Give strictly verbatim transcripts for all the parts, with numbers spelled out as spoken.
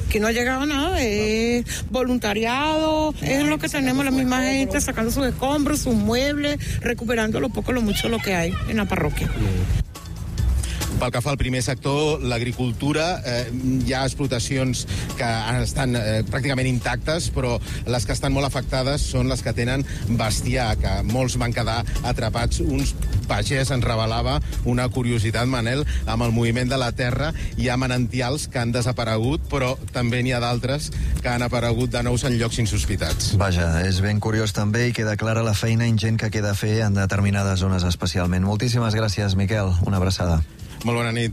Aquí no ha llegado nada, es voluntariado, es lo que tenemos, la misma gente sacando sus escombros, sus muebles, recuperando lo poco, lo mucho lo que hay en la parroquia. Pel que fa al primer sector, l'agricultura, eh, hi ha explotacions que estan eh, pràcticament intactes, però les que estan molt afectades són les que tenen bestiar, que molts van quedar atrapats. Uns pagès ens revelava una curiositat, Manel, amb el moviment de la terra. Hi ha manantials que han desaparegut, però també n'hi ha d'altres que han aparegut de nous en llocs insospitats. Vaja, és ben curiós també i queda clara la feina ingent que queda a fer en determinades zones especialment. Moltíssimes gràcies, Miquel. Una abraçada. Molt bona nit.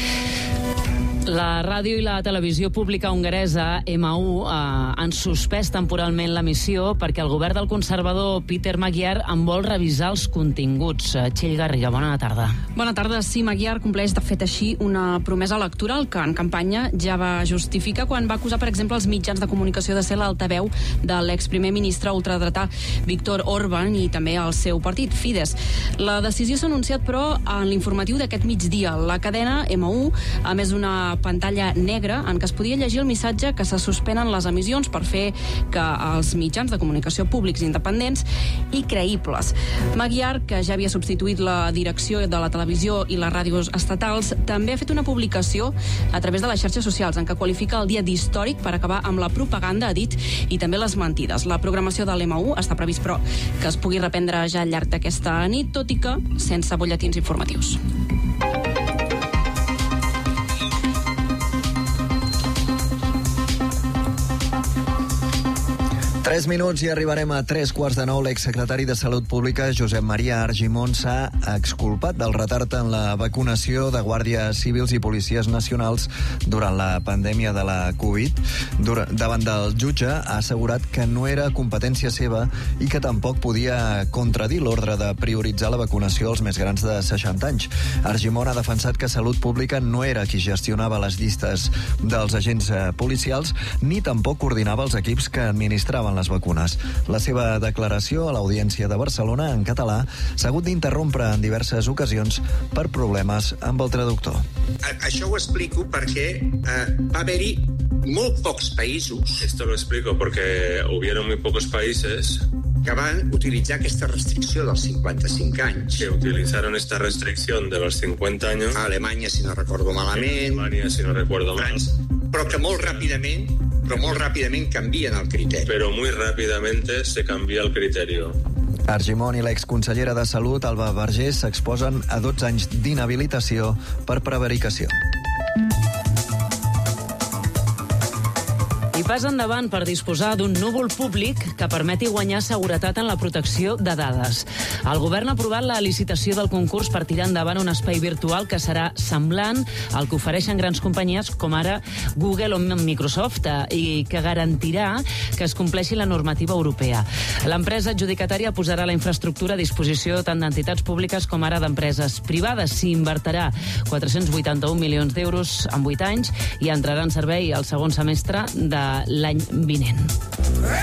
La ràdio i la televisió pública hongaresa, M U, eh, han suspès temporalment l'emissió perquè el govern del conservador Peter Magyar en vol revisar els continguts. Txell Garriga, bona tarda. Bona tarda. Sí, Magyar compleix de fet així una promesa electoral que en campanya ja va justificar quan va acusar, per exemple, els mitjans de comunicació de ser l'altaveu de l'exprimer ministre ultradretà Viktor Orbán i també el seu partit, Fidesz. La decisió s'ha anunciat, però, en l'informatiu d'aquest migdia. La cadena M U, a més una pantalla negra en què es podia llegir el missatge que se suspenen les emissions per fer que els mitjans de comunicació públics independents i creïbles. Magyar, que ja havia substituït la direcció de la televisió i les ràdios estatals, també ha fet una publicació a través de les xarxes socials en què qualifica el dia d'històric per acabar amb la propaganda, ha dit, i també les mentides. La programació de l'M U està previst, però, que es pugui reprendre ja al llarg d'aquesta nit, tot i que sense butlletins informatius. Tres minuts i arribarem a tres quarts de nou. L'exsecretari de Salut Pública, Josep Maria Argimon, s'ha exculpat del retard en la vacunació de guàrdies civils i policies nacionals durant la pandèmia de la Covid. Durant, davant del jutge ha assegurat que no era competència seva i que tampoc podia contradir l'ordre de prioritzar la vacunació als més grans de seixanta anys. Argimon ha defensat que Salut Pública no era qui gestionava les llistes dels agents policials ni tampoc coordinava els equips que administraven les vacunes. La seva declaració a l'Audiència de Barcelona en català s'ha hagut d'interrompre en diverses ocasions per problemes amb el traductor. Això ho explico perquè eh, va haver-hi molt pocs països. Esto lo explico porque hubieron muy pocos países que van utilitzar aquesta restricció dels cinquanta-cinc anys. Que utilizaron esta restricción de los cincuenta años. A Alemanya, si no recordo malament. Alemanya, si no recuerdo mal. Però que molt ràpidament, però molt ràpidament canvien el criteri. Pero muy rápidamente se cambia el criterio. Argimon i l'exconsellera de Salut, Alba Vergés, s'exposen a dotze anys d'inhabilitació per prevaricació. I pas endavant per disposar d'un núvol públic que permeti guanyar seguretat en la protecció de dades. El govern ha aprovat la licitació del concurs per tirar endavant un espai virtual que serà semblant al que ofereixen grans companyies com ara Google o Microsoft i que garantirà que es compleixi la normativa europea. L'empresa adjudicatària posarà la infraestructura a disposició tant d'entitats públiques com ara d'empreses privades. S'hi invertirà quatre-cents vuitanta-un milions d'euros en vuit anys i entrarà en servei el segon semestre de l'any vinent.